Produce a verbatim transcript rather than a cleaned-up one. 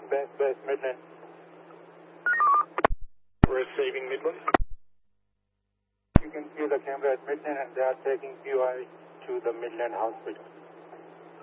Best, best, Midland. Receiving Midland. You can see the camera at Midland and they are taking Q I to the Midland Hospital.